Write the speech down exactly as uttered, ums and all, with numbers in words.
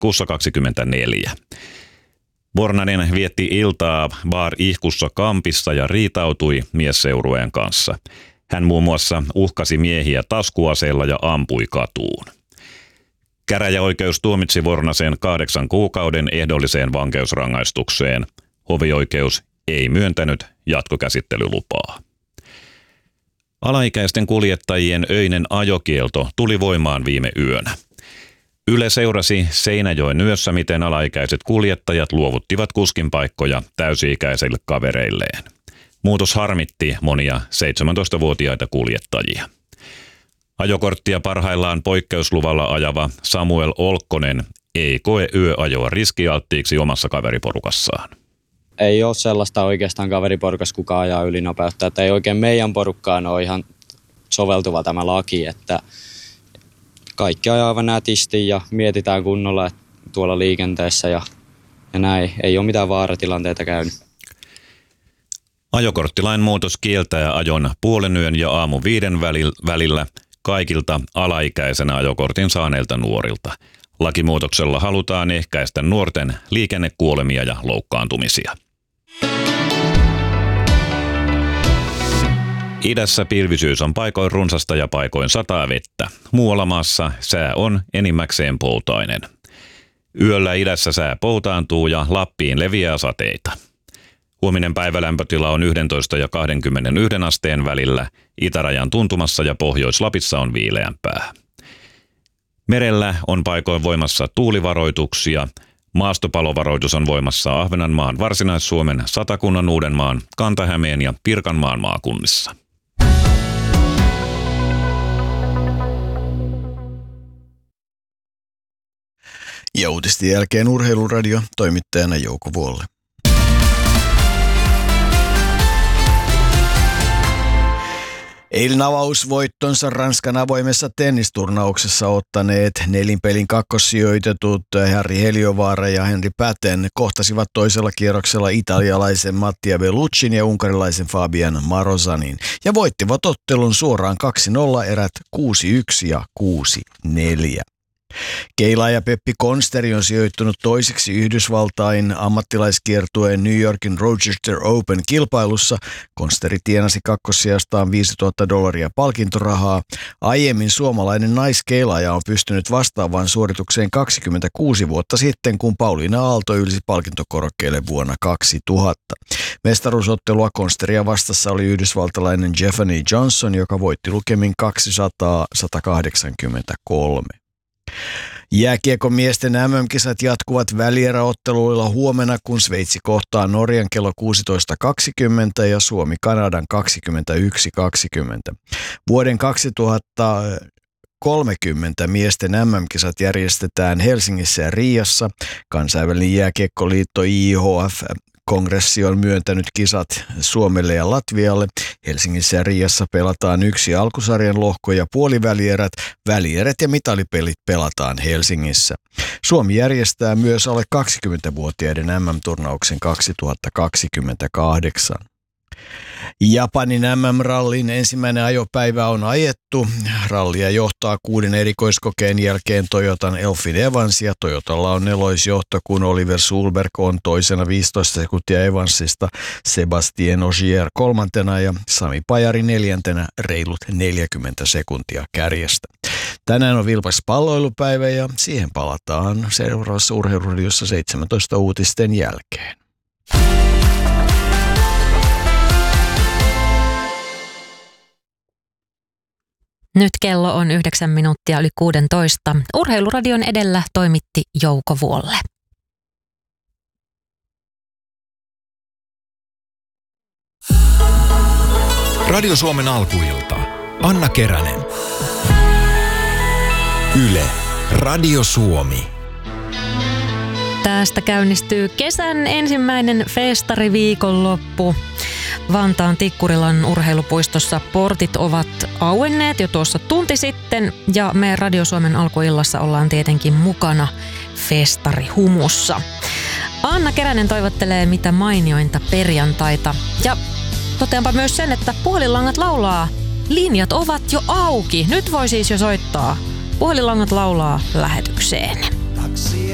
Kuussa kaksikymmentäneljä. Vornanen vietti iltaa Bar Ihkussa kampissa ja riitautui miesseurueen kanssa. Hän muun muassa uhkasi miehiä taskuaseella ja ampui katuun. Käräjäoikeus tuomitsi Vornasen kahdeksan kuukauden ehdolliseen vankeusrangaistukseen. Hovioikeus ei myöntänyt jatkokäsittelylupaa. Alaikäisten kuljettajien öinen ajokielto tuli voimaan viime yönä. Yle seurasi Seinäjoen yössä, miten alaikäiset kuljettajat luovuttivat kuskinpaikkoja täysi-ikäisille kavereilleen. Muutos harmitti monia seitsemäntoistavuotiaita kuljettajia. Ajokorttia parhaillaan poikkeusluvalla ajava Samuel Olkkonen ei koe yöajoa riskialttiiksi omassa kaveriporukassaan. Ei ole sellaista oikeastaan kaveriporukassa, kuka ajaa ylinopeutta. Että ei oikein meidän porukkaan ole ihan soveltuva tämä laki, että kaikki ajaa aivan nätisti ja mietitään kunnolla tuolla liikenteessä ja, ja näin. Ei ole mitään vaaratilanteita käynyt. Ajokorttilain muutos kieltää ajon puolen yön ja aamu viiden välillä kaikilta alaikäisenä ajokortin saaneilta nuorilta. Lakimuutoksella halutaan ehkäistä nuorten liikennekuolemia ja loukkaantumisia. Idässä pilvisyys on paikoin runsasta ja paikoin sataa vettä. Muualla maassa sää on enimmäkseen poutainen. Yöllä idässä sää poutaantuu ja Lappiin leviää sateita. Huominen päivälämpötila on yksitoista ja kaksikymmentäyksi asteen välillä. Itärajan tuntumassa ja Pohjois-Lapissa on viileämpää. Merellä on paikoin voimassa tuulivaroituksia. Maastopalovaroitus on voimassa Ahvenanmaan, Varsinais-Suomen, Satakunnan, Uudenmaan, Kanta-Hämeen ja Pirkanmaan maakunnissa. Ja uutisten jälkeen Urheiluradio, toimittajana Jouko Vuolle. Eilen avausvoittonsa Ranskan avoimessa tennisturnauksessa ottaneet nelinpelin kakkossijoitetut Harri Heliovaara ja Henri Päten kohtasivat toisella kierroksella italialaisen Mattia Belluccin ja unkarilaisen Fabian Marozanin ja voittivat ottelun suoraan kaksi nolla erät kuusi yksi ja kuusi neljä. Keilaaja Peppi Konsteri on sijoittunut toiseksi Yhdysvaltain ammattilaiskiertueen New Yorkin Rochester Open-kilpailussa. Konsteri tienasi kakkossijastaan viisituhatta dollaria palkintorahaa. Aiemmin suomalainen naiskeilaaja on pystynyt vastaavaan suoritukseen kaksikymmentäkuusi vuotta sitten, kun Pauliina Aalto ylsi palkintokorokkeelle vuonna kaksituhatta. Mestaruusottelua Konsteria vastassa oli yhdysvaltalainen Jeffany Johnson, joka voitti lukemin kaksisataa sata kahdeksankymmentäkolme. Jääkiekon miesten äm äm-kisat jatkuvat välieräotteluilla huomenna, kun Sveitsi kohtaa Norjan kello kuusitoista kaksikymmentä ja Suomi Kanadan kaksikymmentäyksi kaksikymmentä. Vuoden kaksituhattakolmekymmentä miesten äm äm-kisat järjestetään Helsingissä ja Riassa. Kansainvälinen jääkiekkoliitto I H F Kongressi on myöntänyt kisat Suomelle ja Latvialle. Helsingissä ja Riassa pelataan yksi alkusarjan lohko ja puolivälierät. Välierät ja mitalipelit pelataan Helsingissä. Suomi järjestää myös alle kaksikymmentävuotiaiden äm äm-turnauksen kaksituhattakaksikymmentäkahdeksan. Japanin äm äm-rallin ensimmäinen ajopäivä on ajettu. Rallia johtaa kuuden erikoiskokeen jälkeen Toyotan Elfyn Evans ja Toyotalla on neloisjohto, kun Oliver Sulberg on toisena viisitoista sekuntia Evansista, Sebastien Ogier kolmantena ja Sami Pajari neljäntenä reilut neljäkymmentä sekuntia kärjestä. Tänään on vilpas palloilupäivä ja siihen palataan seuraavassa Urheiluradiossa seitsemäntoista uutisten jälkeen. Nyt kello on yhdeksän minuuttia yli kuusitoista. Urheiluradion edellä toimitti Jouko Vuolle. Radio Suomen alkuilta. Anna Keränen. Yle. Radio Suomi. Tästä käynnistyy kesän ensimmäinen festariviikonloppu. Vantaan Tikkurilan urheilupuistossa portit ovat auenneet jo tuossa tunti sitten ja me Radio Suomen alkuillassa ollaan tietenkin mukana festarihumussa. Anna Keränen toivottelee mitä mainiointa perjantaita ja toteanpa myös sen, että puhelinlangat laulaa. Linjat ovat jo auki. Nyt voi siis jo soittaa. Puhelinlangat laulaa lähetykseen.